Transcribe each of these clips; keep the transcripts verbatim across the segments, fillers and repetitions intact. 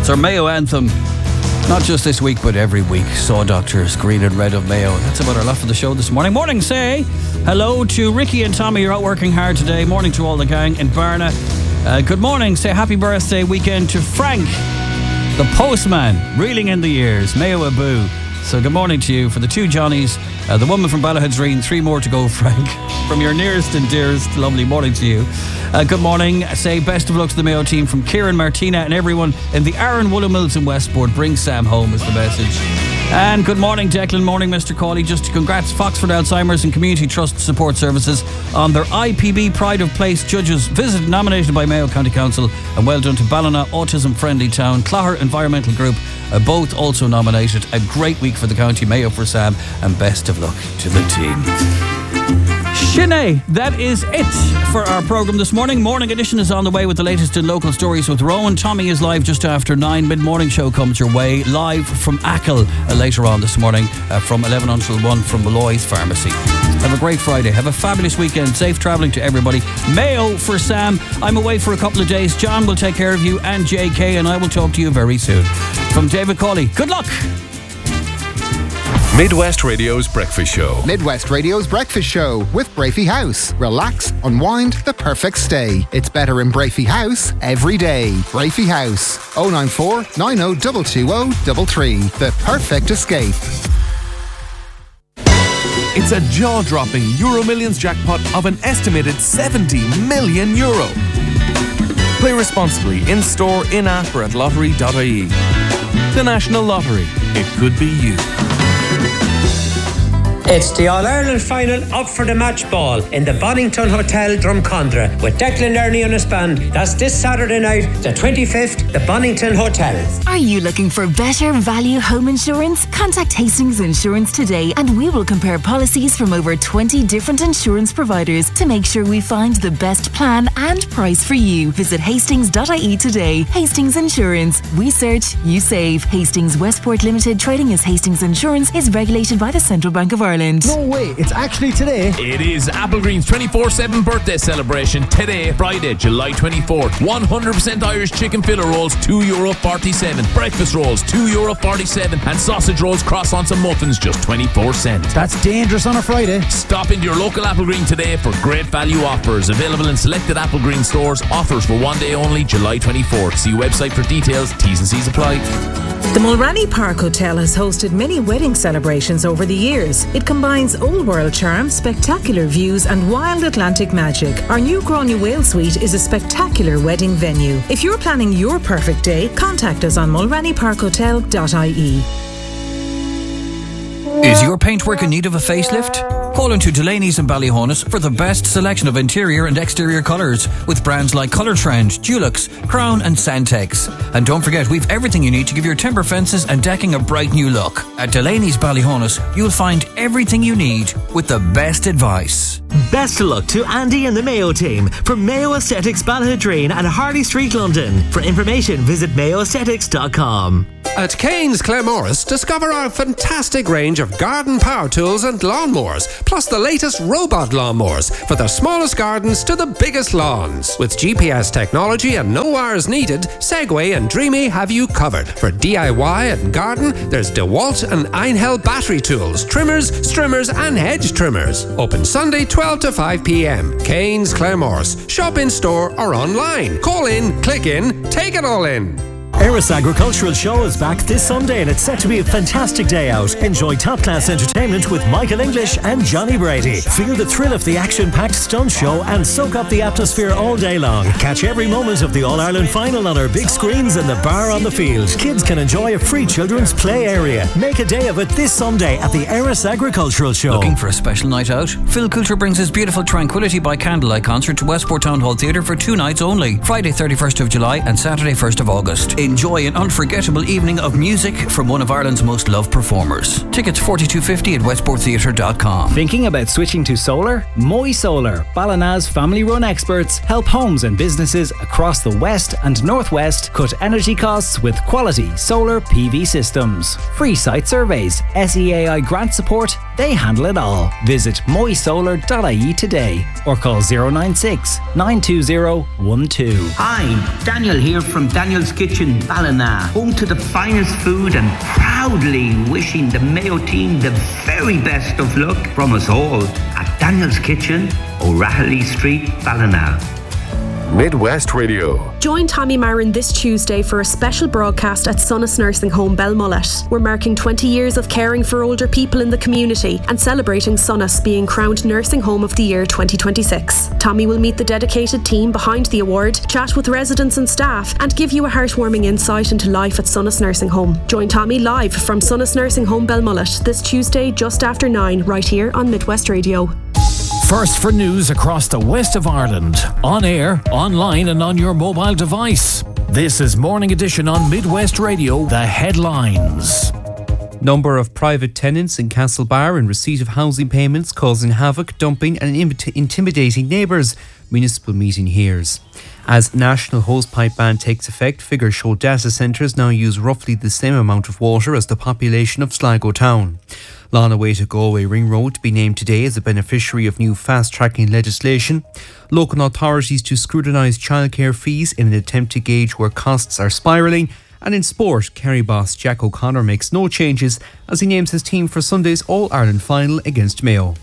It's our Mayo anthem. Not just this week, but every week. Saw Doctors, Green and Red of Mayo. That's about our lot for the show this morning. Morning, say hello to Ricky and Tommy. You're out working hard today. Morning to all the gang in Barna. Uh, good morning. Say happy birthday weekend to Frank, the postman, reeling in the years. Mayo Abu. So good morning to you. For the two Johnnies, uh, the woman from Ballahadreen, three more to go, Frank. From your nearest and dearest, lovely morning to you. Uh, good morning. Say best of luck to the Mayo team from Kieran, Martina and everyone in the Aaron Woolen Mills in Westport. Bring Sam home is the message. And good morning, Declan. Morning, Mister Cawley. Just congrats Foxford Alzheimer's and Community Trust Support Services on their I P B Pride of Place judges visit nominated by Mayo County Council, and well done to Ballina Autism Friendly Town, Clogher Environmental Group, uh, both also nominated. A great week for the county. Mayo for Sam, and best of luck to the team. Sinead, that is it for our programme this morning. Morning Edition is on the way with the latest in local stories with Rowan. Tommy is live just after nine. Mid-morning show comes your way live from Achill uh, later on this morning uh, from eleven until one from Malloy's Pharmacy. Have a great Friday. Have a fabulous weekend. Safe travelling to everybody. Mayo for Sam. I'm away for a couple of days. John will take care of you and J K, and I will talk to you very soon. From David Cawley, good luck. Midwest Radio's Breakfast Show. Midwest Radio's Breakfast Show with Brafey House. Relax, unwind, the perfect stay. It's better in Brafey House every day. Brafey House. oh nine four, nine oh two two oh three three. The perfect escape. It's a jaw-dropping Euro Millions jackpot of an estimated seventy million euro. Play responsibly in-store, in-app or at lottery dot I E. The National Lottery. It could be you. It's the All-Ireland final up for the match ball in the Bonington Hotel, Drumcondra, with Declan Learney on his band. That's this Saturday night, the twenty-fifth, the Bonington Hotel. Are you looking for better value home insurance? Contact Hastings Insurance today and we will compare policies from over twenty different insurance providers to make sure we find the best plan and price for you. Visit hastings dot I E today. Hastings Insurance. We search, you save. Hastings Westport Limited, trading as Hastings Insurance, is regulated by the Central Bank of Ireland. No way, it's actually today. It is Applegreen's twenty-four seven birthday celebration today, Friday, July twenty-fourth. one hundred percent Irish chicken fillet rolls, two euro forty-seven. Breakfast rolls, two euro forty-seven. And sausage rolls, croissants and muffins, just twenty-four cents. That's dangerous on a Friday. Stop into your local Applegreen today for great value offers. Available in selected Applegreen stores. Offers for one day only, July twenty-fourth. See website for details. T's and C's apply. The Mulranny Park Hotel has hosted many wedding celebrations over the years. It combines old world charm, spectacular views and wild Atlantic magic. Our new Gráinne Whale Suite is a spectacular wedding venue. If you're planning your perfect day, contact us on mulranny park hotel dot I E. Is your paintwork in need of a facelift? Call into Delaney's in Ballyhonus for the best selection of interior and exterior colours with brands like Colour Trend, Dulux, Crown and Santex. And don't forget, we've everything you need to give your timber fences and decking a bright new look. At Delaney's Ballyhonus, you'll find everything you need with the best advice. Best of luck to Andy and the Mayo team from Mayo Aesthetics Ballahadreen and Harley Street, London. For information, visit mayo aesthetics dot com. At Kane's Claremorris, discover our fantastic range of garden power tools and lawnmowers, plus the latest robot lawnmowers for the smallest gardens to the biggest lawns. With G P S technology and no wires needed, Segway and Dreamy have you covered. For D I Y and garden, there's DeWalt and Einhell battery tools, trimmers, strimmers and hedge trimmers. Open Sunday twelve to five p.m. Kane's Claremorris. Shop in store or online. Call in, click in, take it all in. Eris Agricultural Show is back this Sunday and it's set to be a fantastic day out. Enjoy top-class entertainment with Michael English and Johnny Brady. Feel the thrill of the action-packed stunt show and soak up the atmosphere all day long. Catch every moment of the All-Ireland final on our big screens in the bar on the field. Kids can enjoy a free children's play area. Make a day of it this Sunday at the Eris Agricultural Show. Looking for a special night out? Phil Coulter brings his beautiful Tranquility by Candlelight concert to Westport Town Hall Theatre for two nights only. Friday thirty-first of July and Saturday first of August. Enjoy an unforgettable evening of music from one of Ireland's most loved performers. Tickets forty-two fifty at westport theatre dot com. Thinking about switching to solar? Moy Solar, Ballina's family-run experts, help homes and businesses across the west and northwest cut energy costs with quality solar P V systems. Free site surveys, S E A I grant support They handle it all. Visit moy solar dot I E today or call zero nine six, nine two zero, one two. Hi, Daniel here from Daniel's Kitchen, Ballina, home to the finest food and proudly wishing the Mayo team the very best of luck from us all at Daniel's Kitchen, O'Rahilly Street, Ballina. Midwest Radio. Join Tommy Marin this Tuesday for a special broadcast at Sonas Nursing Home Belmullet. We're marking twenty years of caring for older people in the community and celebrating Sonas being crowned Nursing Home of the Year twenty twenty-six. Tommy will meet the dedicated team behind the award, chat with residents and staff, and give you a heartwarming insight into life at Sonas Nursing Home. Join Tommy live from Sonas Nursing Home Belmullet this Tuesday just after nine, right here on Midwest Radio. First for news across the west of Ireland. On air, online and on your mobile device. This is Morning Edition on Midwest Radio. The headlines. Number of private tenants in Castlebar in receipt of housing payments causing havoc, dumping and intimidating neighbours. Municipal meeting hears. As national hosepipe ban takes effect, figures show data centres now use roughly the same amount of water as the population of Sligo town. Long-awaited Galway Ring Road to be named today as a beneficiary of new fast-tracking legislation. Local authorities to scrutinise childcare fees in an attempt to gauge where costs are spiralling. And in sport, Kerry boss Jack O'Connor makes no changes as he names his team for Sunday's All-Ireland final against Mayo.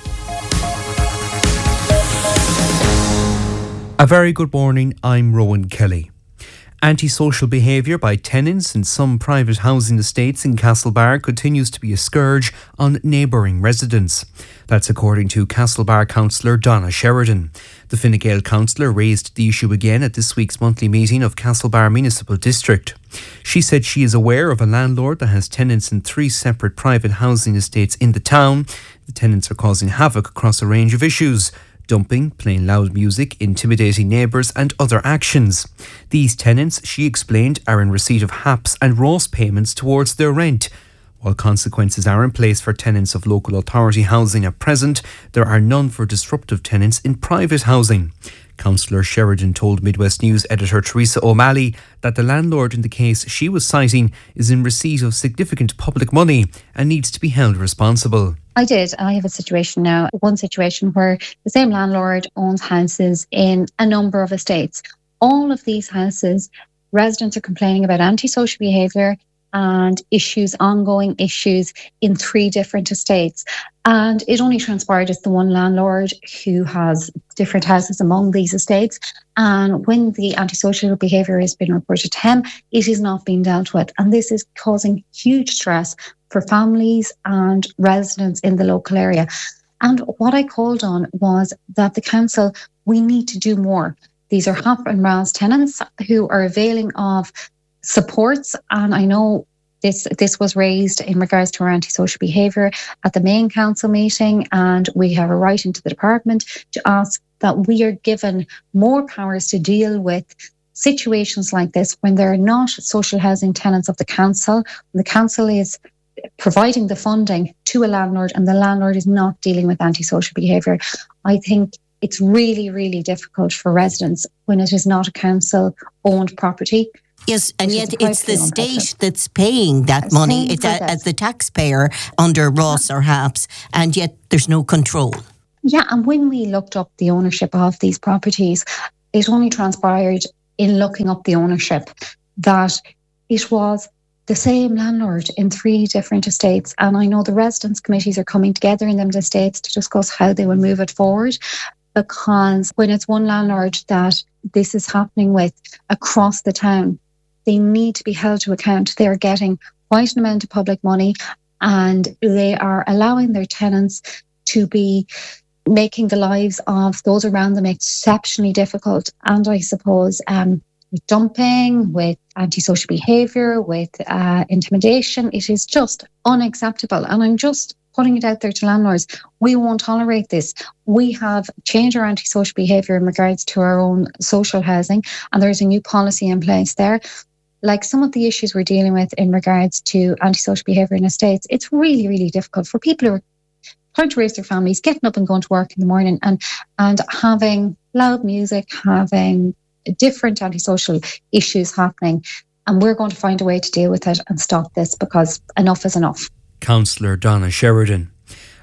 A very good morning, I'm Rowan Kelly. Antisocial behaviour by tenants in some private housing estates in Castlebar continues to be a scourge on neighbouring residents. That's according to Castlebar councillor Donna Sheridan. The Fine Gael councillor raised the issue again at this week's monthly meeting of Castlebar Municipal District. She said she is aware of a landlord that has tenants in three separate private housing estates in the town. The tenants are causing havoc across a range of issues: dumping, playing loud music, intimidating neighbours and other actions. These tenants, she explained, are in receipt of H A Ps and R O S payments towards their rent. While consequences are in place for tenants of local authority housing at present, there are none for disruptive tenants in private housing. Councillor Sheridan told Midwest News editor Teresa O'Malley that the landlord in the case she was citing is in receipt of significant public money and needs to be held responsible. I did. I have a situation now, one situation where the same landlord owns houses in a number of estates. All of these houses, residents are complaining about antisocial behaviour and issues, ongoing issues in three different estates. And it only transpired as the one landlord who has different houses among these estates. And when the antisocial behaviour has been reported to him, it is not being dealt with. And this is causing huge stress for families and residents in the local area. And what I called on was that the council, we need to do more. These are H A P and R A S tenants who are availing of supports, and I know this this was raised in regards to our antisocial behaviour at the main council meeting, and we have a writing to the department to ask that we are given more powers to deal with situations like this when they're not social housing tenants of the council. When the council is providing the funding to a landlord and the landlord is not dealing with antisocial behaviour. I think it's really, really difficult for residents when it is not a council-owned property. Yes, and yet it's the state that's paying that money. It's a, as the taxpayer under R O S or H A Ps, and yet there's no control. Yeah, and when we looked up the ownership of these properties, it only transpired in looking up the ownership that it was the same landlord in three different estates. And I know the residents' committees are coming together in them estates to discuss how they will move it forward, because when it's one landlord that this is happening with across the town, they need to be held to account. They are getting quite an amount of public money and they are allowing their tenants to be making the lives of those around them exceptionally difficult. And I suppose um, with dumping, with antisocial behaviour, with uh, intimidation, it is just unacceptable. And I'm just putting it out there to landlords. We won't tolerate this. We have changed our antisocial behaviour in regards to our own social housing, and there's a new policy in place there. Like some of the issues we're dealing with in regards to antisocial behaviour in estates, it's really, really difficult for people who are trying to raise their families, getting up and going to work in the morning and, and having loud music, having different antisocial issues happening. And we're going to find a way to deal with it and stop this, because enough is enough. Councillor Donna Sheridan.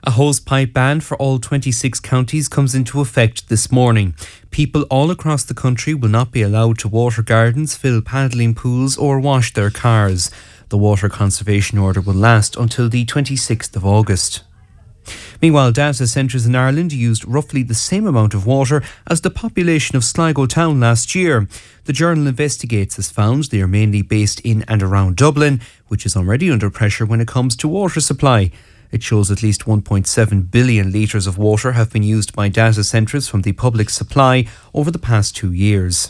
A hosepipe ban for all twenty-six counties comes into effect this morning. People all across the country will not be allowed to water gardens, fill paddling pools or wash their cars. The water conservation order will last until the twenty-sixth of August. Meanwhile, data centres in Ireland used roughly the same amount of water as the population of Sligo town last year. The Journal Investigates has found they are mainly based in and around Dublin, which is already under pressure when it comes to water supply. It shows at least one point seven billion litres of water have been used by data centres from the public supply over the past two years.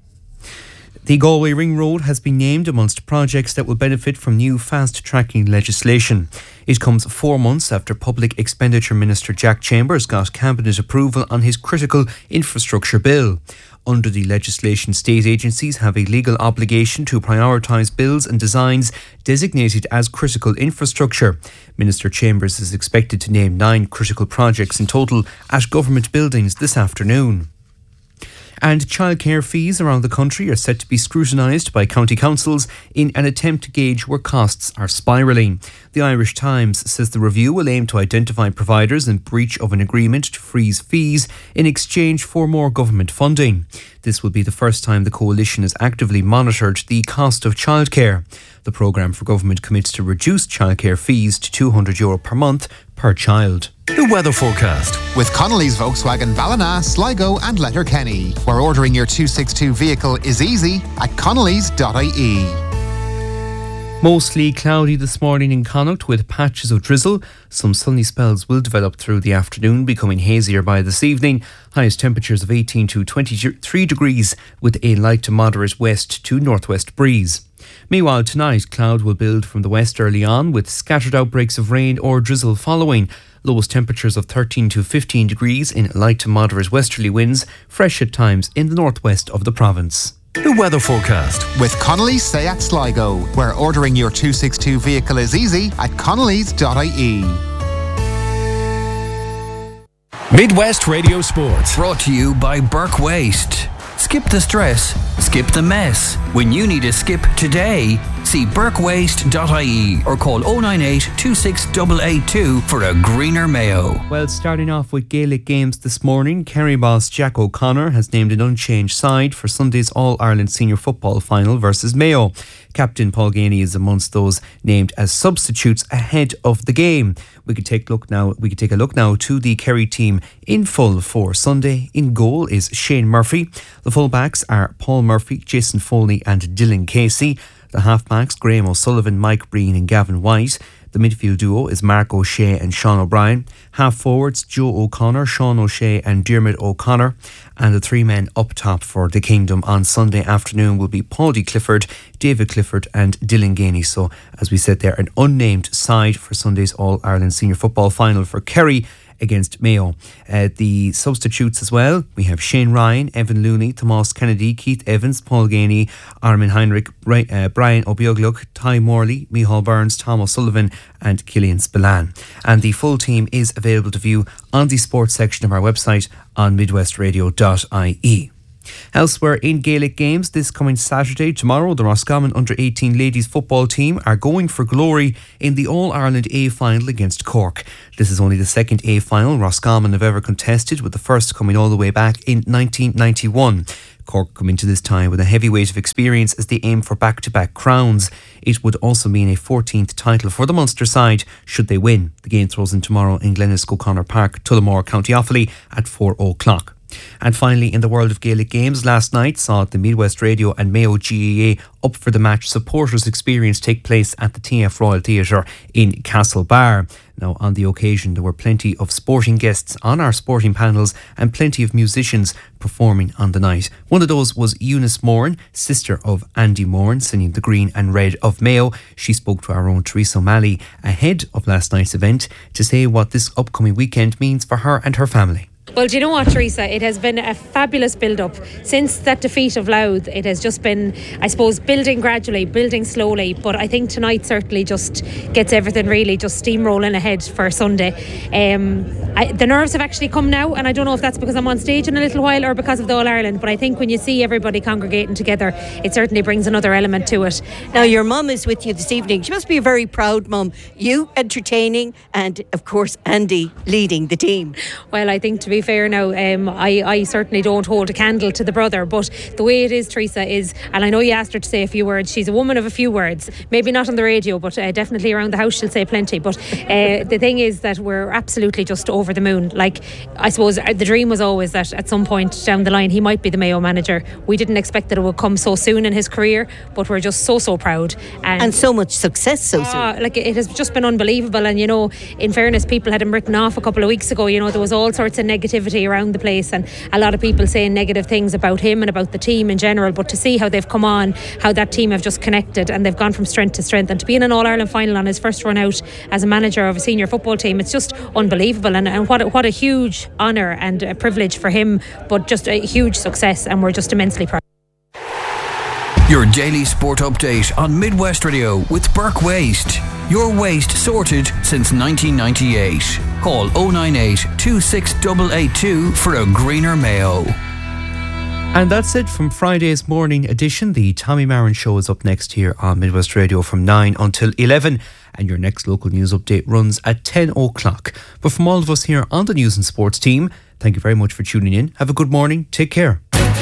The Galway Ring Road has been named amongst projects that will benefit from new fast-tracking legislation. It comes four months after Public Expenditure Minister Jack Chambers got Cabinet approval on his critical infrastructure bill. Under the legislation, state agencies have a legal obligation to prioritise bills and designs designated as critical infrastructure. Minister Chambers is expected to name nine critical projects in total at government buildings this afternoon. And childcare fees around the country are set to be scrutinised by county councils in an attempt to gauge where costs are spiralling. The Irish Times says the review will aim to identify providers in breach of an agreement to freeze fees in exchange for more government funding. This will be the first time the coalition has actively monitored the cost of childcare. The programme for government commits to reduce childcare fees to two hundred euro per month per child. The weather forecast with Connolly's Volkswagen Ballina, Sligo and Letterkenny, where ordering your two sixty-two vehicle is easy at connellys dot I E. Mostly cloudy this morning in Connacht with patches of drizzle. Some sunny spells will develop through the afternoon, becoming hazier by this evening. Highest temperatures of eighteen to twenty-three degrees with a light to moderate west to northwest breeze. Meanwhile, tonight, cloud will build from the west early on with scattered outbreaks of rain or drizzle following. Lowest temperatures of thirteen to fifteen degrees in light to moderate westerly winds, fresh at times in the northwest of the province. The weather forecast with Connolly's Seat Sligo, where ordering your two sixty-two vehicle is easy at connellys dot I E. Midwest Radio Sports, brought to you by Burke Waste. Skip the stress, skip the mess. When you need a skip today, see burke waste dot I E or call oh nine eight, two six eight eight two for a greener Mayo. Well, starting off with Gaelic games this morning, Kerry boss Jack O'Connor has named an unchanged side for Sunday's All-Ireland Senior Football Final versus Mayo. Captain Paul Ganey is amongst those named as substitutes ahead of the game. We could take a look now. We could take a look now to the Kerry team in full for Sunday. In goal is Shane Murphy. The fullbacks are Paul Murphy, Jason Foley, and Dylan Casey. The halfbacks Graham O'Sullivan, Mike Breen, and Gavin White. The midfield duo is Mark O'Shea and Sean O'Brien. Half forwards Joe O'Connor, Sean O'Shea, and Diarmuid O'Connor. And the three men up top for the Kingdom on Sunday afternoon will be Paudie Clifford, David Clifford, and Dylan Ganey. So, as we said there, an unnamed side for Sunday's All-Ireland Senior Football Final for Kerry against Mayo. Uh, the substitutes as well, we have Shane Ryan, Evan Looney, Tomas Kennedy, Keith Evans, Paul Ganey, Armin Heinrich, Bri- uh, Brian O'Biogluk, Ty Morley, Micheál Burns, Tom O'Sullivan and Killian Spillane. And the full team is available to view on the sports section of our website on midwest radio dot I E. Elsewhere in Gaelic games, this coming Saturday, tomorrow, the Roscommon under eighteen ladies football team are going for glory in the All-Ireland A final against Cork. This is only the second A final Roscommon have ever contested, with the first coming all the way back in nineteen ninety-one. Cork come into this time with a heavy weight of experience as they aim for back-to-back crowns. It would also mean a fourteenth title for the Munster side should they win. The game throws in tomorrow in Glennis O'Connor Park, Tullamore, County Offaly at four o'clock. And finally, in the world of Gaelic games, last night saw the Midwest Radio and Mayo G A A Up for the Match supporters experience take place at the T F Royal Theatre in Castlebar. Now, on the occasion, there were plenty of sporting guests on our sporting panels and plenty of musicians performing on the night. One of those was Eunice Moran, sister of Andy Moran, singing the Green and Red of Mayo. She spoke to our own Teresa O'Malley ahead of last night's event to say what this upcoming weekend means for her and her family. Well, do you know what, Teresa? It has been a fabulous build-up. Since that defeat of Louth, it has just been, I suppose, building gradually, building slowly. But I think tonight certainly just gets everything really just steamrolling ahead for Sunday. Um, I, the nerves have actually come now, and I don't know if that's because I'm on stage in a little while or because of the All-Ireland, but I think when you see everybody congregating together, it certainly brings another element to it. Now, your mum is with you this evening. She must be a very proud mum. You entertaining and, of course, Andy leading the team. Well, I think to be fair now, um, I, I certainly don't hold a candle to the brother, but the way it is, Teresa, is, and I know you asked her to say a few words, she's a woman of a few words, maybe not on the radio, but uh, definitely around the house she'll say plenty. But uh, the thing is that we're absolutely just over the moon. Like, I suppose the dream was always that at some point down the line he might be the Mayo manager. We didn't expect that it would come so soon in his career, but we're just so so proud, and, and so much success so soon. Uh, like, it has just been unbelievable. And you know, in fairness, people had him written off a couple of weeks ago. You know, there was all sorts of negativity around the place, and a lot of people saying negative things about him and about the team in general. But to see how they've come on, how that team have just connected and they've gone from strength to strength, and to be in an All-Ireland final on his first run out as a manager of a senior football team, it's just unbelievable. And, and what, a, what a huge honour and a privilege for him, but just a huge success, and we're just immensely proud. Your daily sport update on Midwest Radio with Burke Waste. Your waste sorted since nineteen ninety-eight. Call oh nine eight, two six eight eight two for a greener Mayo. And that's it from Friday's morning edition. The Tommy Marin Show is up next here on Midwest Radio from nine until eleven. And your next local news update runs at ten o'clock. But from all of us here on the News and Sports team, thank you very much for tuning in. Have a good morning. Take care.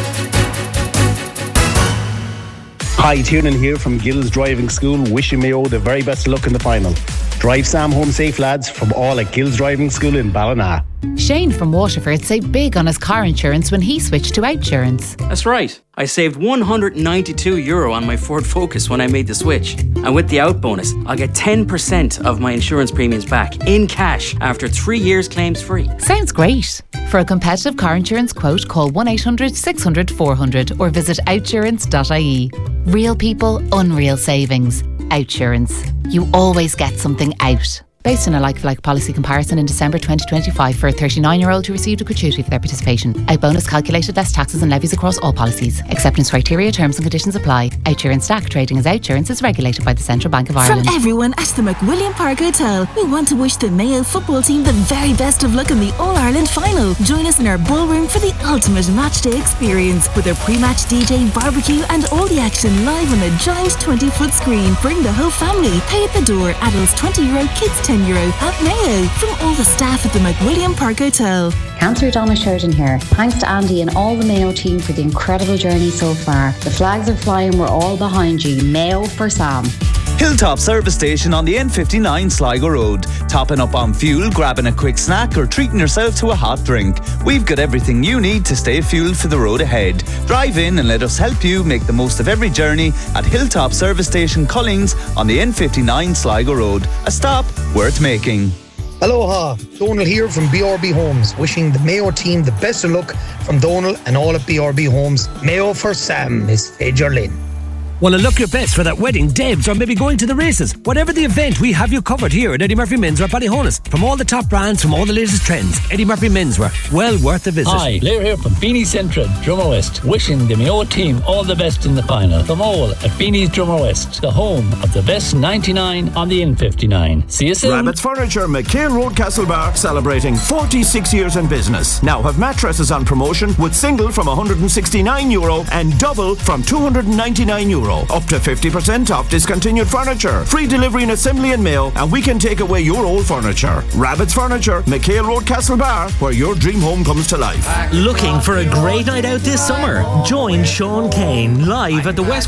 Hi, Tiernan here from Gills Driving School, wishing Mayo the very best of luck in the final. Drive Sam home safe, lads, from all at Gills Driving School in Ballina. Shane from Waterford saved big on his car insurance when he switched to Outsurance. That's right. I saved one hundred ninety-two euro on my Ford Focus when I made the switch. And with the out bonus, I'll get ten percent of my insurance premiums back in cash after three years claims free. Sounds great. For a competitive car insurance quote, call one eight hundred six hundred four hundred or visit outsurance dot I E. Real people, unreal savings. Outsurance. You always get something out. Based on a like-for-like policy comparison in December twenty twenty-five for a thirty-nine-year-old who received a gratuity for their participation. Out bonus calculated less taxes and levies across all policies. Acceptance criteria, terms and conditions apply. Outsurance Stack trading as Outsurance is regulated by the Central Bank of Ireland. From everyone at the McWilliam Park Hotel, we want to wish the Mayo football team the very best of luck in the All-Ireland final. Join us in our ballroom for the ultimate matchday experience with a pre-match D J, barbecue and all the action live on a giant twenty-foot screen. Bring the whole family. Pay at the door. Adults twenty euro, kids ten euro at Mayo. From all the staff at the McWilliam Park Hotel. Councillor Donna Sheridan here. Thanks to Andy and all the Mayo team for the incredible journey so far. The flags are flying, we're all behind you. Mayo for Sam. Hilltop Service Station on the N fifty-nine Sligo Road. Topping up on fuel, grabbing a quick snack or treating yourself to a hot drink. We've got everything you need to stay fueled for the road ahead. Drive in and let us help you make the most of every journey at Hilltop Service Station Collings on the N fifty-nine Sligo Road. A stop worth making. Aloha, Donal here from B R B Homes, wishing the Mayo team the best of luck from Donal and all at B R B Homes. Mayo for Sam, Miss Fagerlin. Want to look your best for that wedding, debs, or maybe going to the races? Whatever the event, we have you covered here at Eddie Murphy Menswear Ballyhonus. From all the top brands, from all the latest trends, Eddie Murphy Menswear, well worth a visit. Hi, Blair here from Beanie Central, Drummer West, wishing the Mayo team all the best in the final. From all at Beanie's Drummer West, the home of the best ninety-nine on the N fifty-nine. See you soon. Rabbit's Furniture, McHale Road, Castlebar, celebrating forty-six years in business. Now have mattresses on promotion with single from one hundred sixty-nine euro and double from two hundred ninety-nine euro. Up to fifty percent off discontinued furniture. Free delivery and assembly in Mayo, and we can take away your old furniture. Rabbit's Furniture, McHale Road, Castlebar, where your dream home comes to life. Looking for a great night out this summer? Join Sean Kane live at the West